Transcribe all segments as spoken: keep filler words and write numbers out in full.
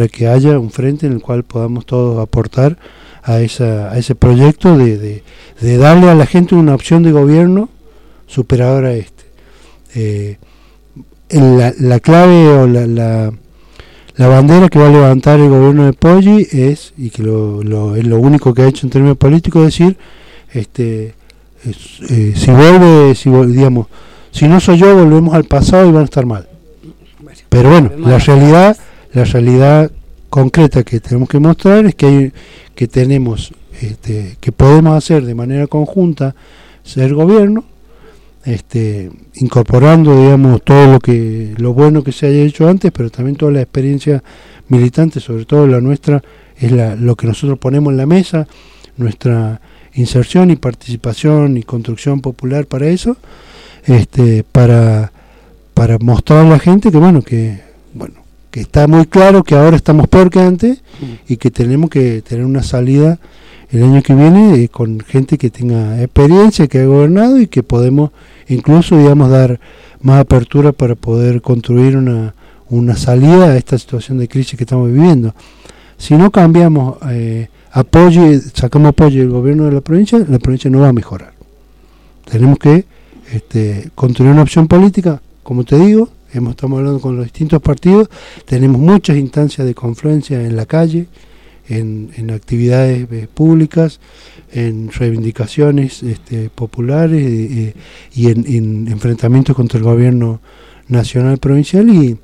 para que haya un frente en el cual podamos todos aportar a esa a ese proyecto de, de, de darle a la gente una opción de gobierno superadora a este. Eh, la, la clave o la, la la bandera que va a levantar el gobierno de Poggi es, y que lo, lo, es lo único que ha hecho en términos políticos, es decir, este es, eh, si vuelve, si digamos, si no soy yo, volvemos al pasado y van a estar mal. Pero bueno, la realidad, la realidad concreta que tenemos que mostrar es que hay, que tenemos, este, que podemos hacer de manera conjunta ser gobierno, este, incorporando, digamos, todo lo que, lo bueno que se haya hecho antes, pero también toda la experiencia militante, sobre todo la nuestra, es la, lo que nosotros ponemos en la mesa, nuestra inserción y participación y construcción popular para eso, este, para para mostrar a la gente que bueno que bueno que está muy claro que ahora estamos peor que antes y que tenemos que tener una salida el año que viene eh, con gente que tenga experiencia, que haya gobernado y que podemos incluso, digamos, dar más apertura para poder construir una, una salida a esta situación de crisis que estamos viviendo. Si no cambiamos eh, apoyo, sacamos apoyo del gobierno de la provincia, la provincia no va a mejorar. Tenemos que este, construir una opción política, como te digo, hemos, estamos hablando con los distintos partidos, tenemos muchas instancias de confluencia en la calle, en, en actividades eh, públicas, en reivindicaciones este, populares eh, y en, en enfrentamientos contra el gobierno nacional provincial y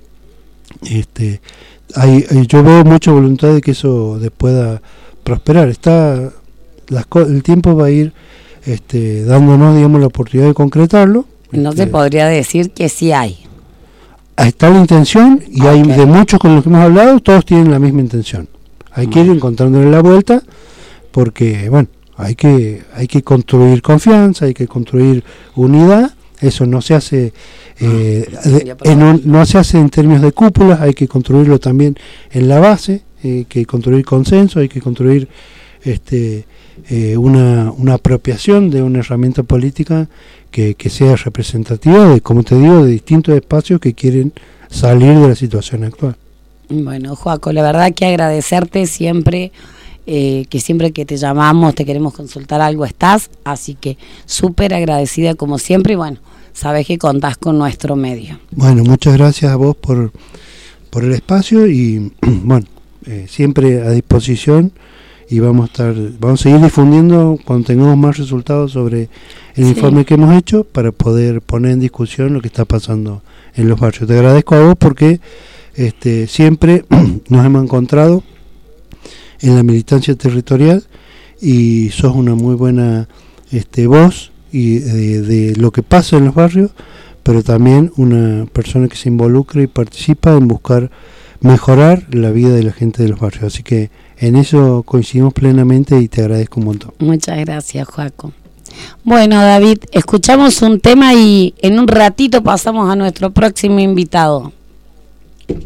este hay, hay, yo veo mucha voluntad de que eso de pueda prosperar. Está las, el tiempo va a ir este, dándonos, digamos, la oportunidad de concretarlo. No este, se podría decir que sí hay. Está la intención y okay. Hay de muchos con los que hemos hablado, todos tienen la misma intención. Hay que ir encontrándole la vuelta porque, bueno, hay que hay que construir confianza, hay que construir unidad. Eso no se hace eh, de, en un, no se hace en términos de cúpulas, hay que construirlo también en la base, eh, hay que construir consenso, hay que construir este eh, una, una apropiación de una herramienta política que, que sea representativa de, como te digo, de distintos espacios que quieren salir de la situación actual. Bueno, Joaco, la verdad que agradecerte siempre, eh, que siempre que te llamamos, te queremos consultar algo, estás, así que súper agradecida como siempre y bueno, sabes que contás con nuestro medio. Bueno, muchas gracias a vos por, por el espacio y bueno, eh, siempre a disposición y vamos a estar, vamos a seguir difundiendo cuando tengamos más resultados sobre el sí. informe que hemos hecho para poder poner en discusión lo que está pasando en los barrios. Te agradezco a vos porque este, siempre nos hemos encontrado en la militancia territorial y sos una muy buena este, voz y de, de lo que pasa en los barrios, pero también una persona que se involucra y participa en buscar mejorar la vida de la gente de los barrios, así que en eso coincidimos plenamente y te agradezco un montón. Muchas gracias, Joaco. Bueno, David, escuchamos un tema y en un ratito pasamos a nuestro próximo invitado.